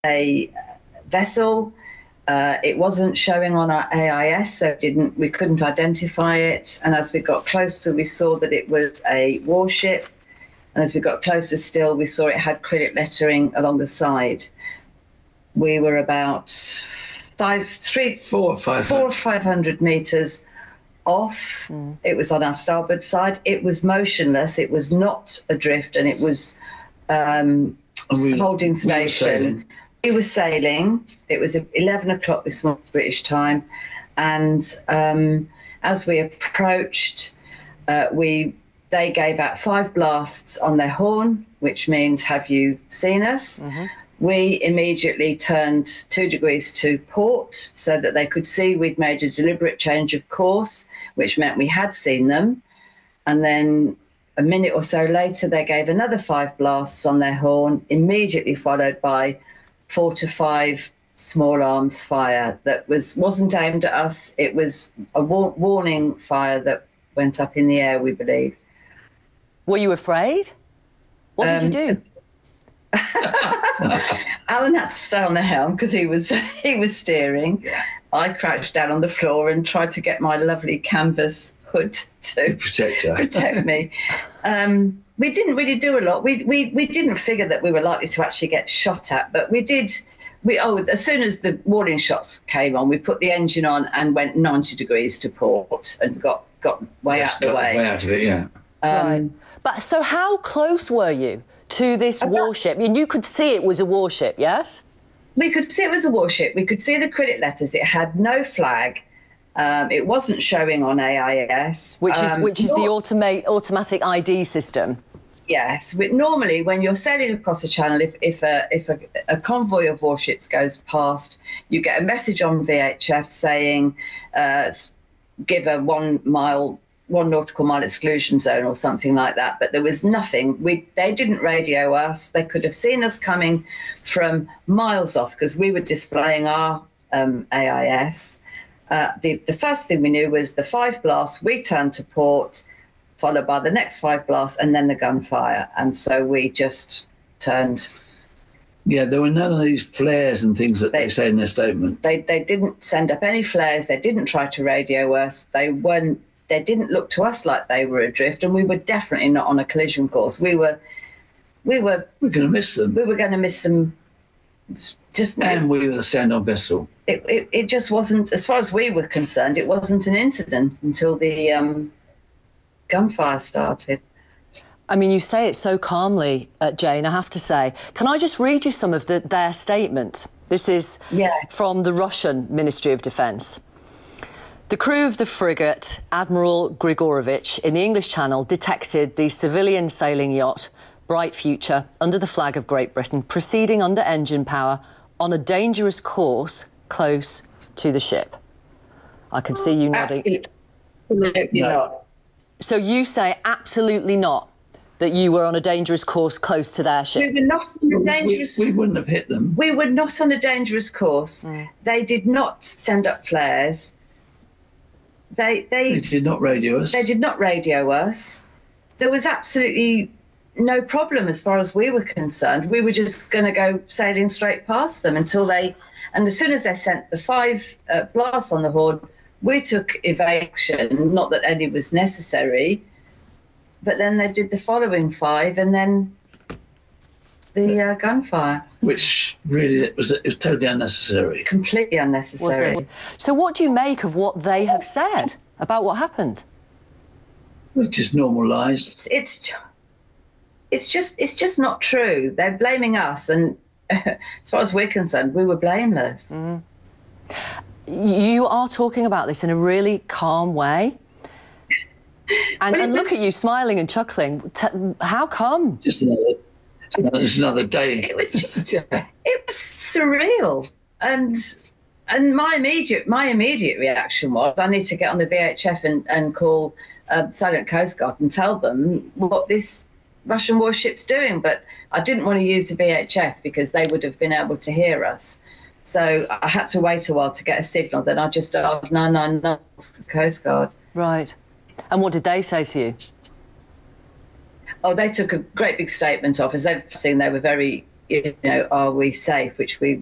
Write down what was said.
a vessel. It wasn't showing on our AIS, so we couldn't identify it. And as we got closer, we saw that it was a warship. And as we got closer still, we saw it had Cyrillic lettering along the side. We were about 400 or 500 meters off. It was on our starboard side. It was motionless. It was not adrift, and it was holding station. We were sailing. It was 11 o'clock this morning, British time, and as we approached, they gave out 5 blasts on their horn, which means, "Have you seen us?" Mm-hmm. We immediately turned 2 degrees to port so that they could see we'd made a deliberate change of course, which meant we had seen them. And then a minute or so later, they gave another 5 blasts on their horn, immediately followed by 4 to 5 small arms fire that wasn't aimed at us. It was a warning fire that went up in the air, we believe. Were you afraid? What did you do? Alan had to stay on the helm because he was steering. Yeah. I crouched down on the floor and tried to get my lovely canvas hood to protect me. We didn't really do a lot. We didn't figure that we were likely to actually get shot at, but we did. As soon as the warning shots came on, we put the engine on and went 90 degrees to port and got way out of the way. Way out of it, yeah. Right. But so how close were you to this warship? You could see it was a warship, yes? We could see it was a warship. We could see the Cyrillic letters. It had no flag. It wasn't showing on AIS. Which is the automatic ID system. Yes. Normally, when you're sailing across the channel, if a convoy of warships goes past, you get a message on VHF saying, give a 1 nautical mile exclusion zone or something like that. But there was nothing. They didn't radio us. They could have seen us coming from miles off because we were displaying our AIS. The first thing we knew was the 5 blasts. We turned to port, followed by the next 5 blasts, and then the gunfire. And so we just turned. Yeah, there were none of these flares and things that they say in their statement. They didn't send up any flares. They didn't try to radio us. They didn't look to us like they were adrift, and we were definitely not on a collision course. We were going to miss them. We were going to miss them. And we were the stand-on vessel. It just wasn't, as far as we were concerned, it wasn't an incident until the gunfire started. I mean, you say it so calmly, Jane, I have to say. Can I just read you some of their statement? This is from the Russian Ministry of Defence. The crew of the frigate Admiral Grigorovich in the English Channel detected the civilian sailing yacht Bright Future under the flag of Great Britain proceeding under engine power on a dangerous course close to the ship. I can see you nodding. Absolutely not. So you say absolutely not, that you were on a dangerous course close to their ship? We were not on a dangerous... We wouldn't have hit them. We were not on a dangerous course. They did not send up flares. They did not radio us. They did not radio us. There was absolutely no problem as far as we were concerned. We were just going to go sailing straight past them until they... And as soon as they sent the 5 blasts on the horn, we took evacuation, not that any was necessary, but then they did the following 5 and then the gunfire. Which really, it was totally unnecessary. Completely unnecessary. Was it? So what do you make of what they have said about what happened? Which is normal lies. It's just not true. They're blaming us, and as far as we're concerned, we were blameless. You are talking about this in a really calm way. And look at you smiling and chuckling. How come? Just another day. It was surreal. And my immediate reaction was, I need to get on the VHF and call Silent Coast Guard and tell them what this Russian warship's doing. But I didn't want to use the VHF because they would have been able to hear us. So I had to wait a while to get a signal. Then I just dialed 999 for the Coast Guard. Right. And what did they say to you? Oh, they took a great big statement off. As they've seen, they were very, you know, are we safe, which we